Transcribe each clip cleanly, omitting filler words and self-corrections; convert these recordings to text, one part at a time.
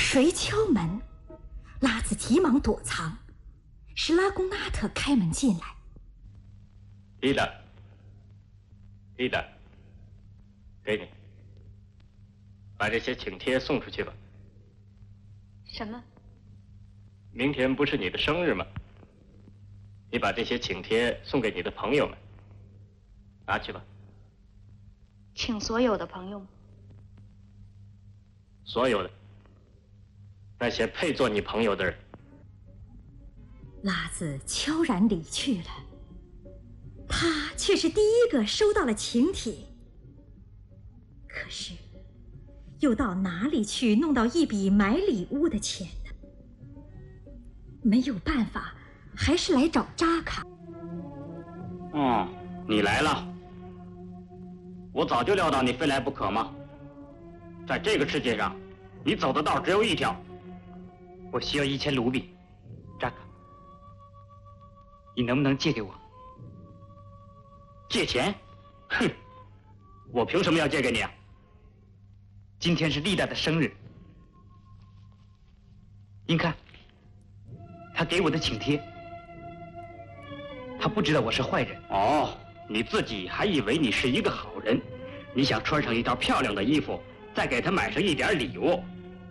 谁敲门？拉兹急忙躲藏，是拉贡纳特开门进来。 伊达，给你，把这些请帖送出去吧。 什么？ 明天不是你的生日吗？你把这些请帖送给你的朋友们，拿去吧。 请所有的朋友吗？ 所有的，那些配做你朋友的人。 拉兹悄然离去了，他却是第一个收到了请帖。可是，又到哪里去弄到一笔买礼物的钱呢？没有办法，还是来找扎卡。 哦，你来了。我早就料到你非来不可嘛。在这个世界上，你走的道只有一条。 我需要1000卢比，扎卡，你能不能借给我？ 借钱？哼，我凭什么要借给你啊？ 今天是丽达的生日，您看，他给我的请帖，他不知道我是坏人。 哦，你自己还以为你是一个好人，你想穿上一套漂亮的衣服，再给他买上一点礼物。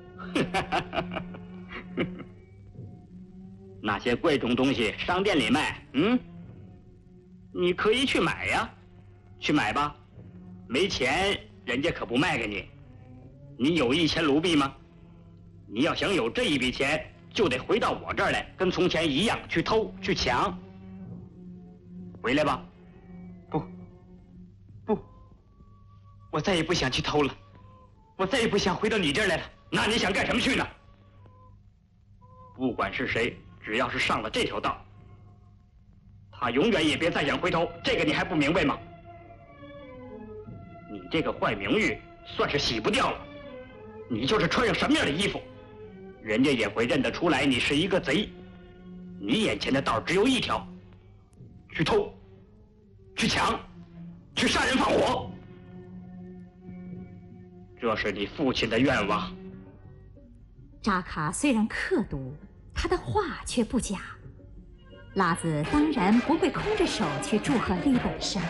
那些贵重东西商店里卖，你可以去买呀，去买吧。没钱人家可不卖给你。你有1000卢比吗？你要想有这一笔钱，就得回到我这儿来，跟从前一样去偷去抢。回来吧。 不，我再也不想去偷了，我再也不想回到你这儿来了。 那你想干什么去呢？不管是谁，只要是上了这条道，他永远也别再想回头。这个你还不明白吗？你这个坏名誉算是洗不掉了。你就是穿上什么样的衣服，人家也会认得出来你是一个贼。你眼前的道只有一条，去偷，去抢，去杀人放火。这是你父亲的愿望。 扎卡虽然刻毒，他的话却不假。拉兹当然不会空着手去祝贺利本生。